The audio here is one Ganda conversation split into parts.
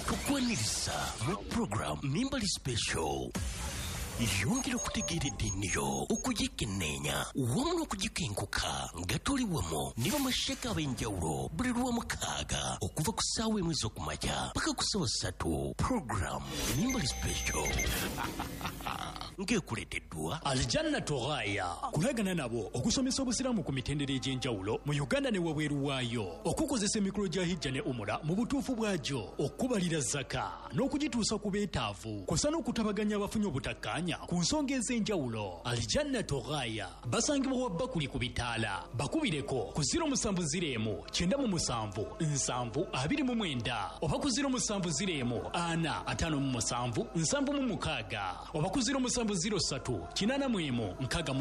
tukwaniriza mu program Nimbali Special. Yongera okutegeera eddiiniyo okugikenneenya wamu n'okugikenkuka nga tuli wamu ne bamasheka ab'enjawulo buli lw'omukaaga okuva ku ssaawa emu ez'okumakya paka ku ssaawa 3. Program Nimbali Special ng'ekuleeteddwa Aljanna Toghaya kulagana nabo okusomesa obusiraamu ku mitendera egy'enjawulo mu Uganda ne wabweru waayo, okukozesa emikolo gya hijja ne umura mu butuufu bwagyo, okubalira zaka n'okugituusa ku beetaavu, kw'ossa n'okutabaganya abafunye obutakkaanya ku nsonga ez'enjawulo. Aljanna Toghaya basangibwa Wabbakuli ku bitaala. Bakubireko ku 0701 977 729 oba ku 0701 457 776 oba ku 0703 881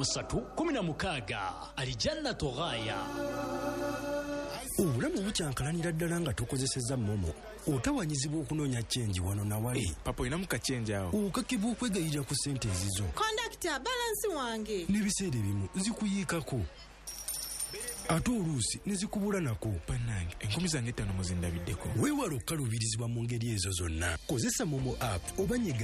63 Aljanna Toghaya. Obulamu bukyankalanira ddala nga tokozesezza momo. Otawanyizibwa okunoonya chenji wano na wali. Papa ina mukachenji awo. Okakibwa okwegayirira ku ssente ezizo. Kondakita, balansi wange. N'ebiseera ebimu zikuyiikako. Ate oluusi ne zikubula nako. Bannange, enkumi zange 5 muzindabiddeko. Weewala okukaluubirizibwa mu ngeri ezo zonna. Kozesa momo app oba nyiga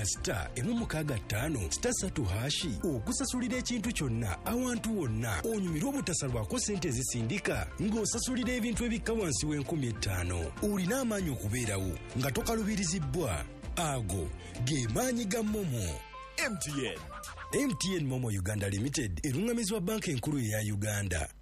*165*3# okusasulira ekintu kyonna awantu wonna. Onyumirwa obutasalwako ssente ezisindika ng'osasulira ebintu ebikka wansi w'50,000. Olina amaanyi okubeerawo nga tokalubirizibbwa. Ago ge maanyi ga momo. MTN Momo Uganda Limited erungamizibwa banka enkulu eya Uganda.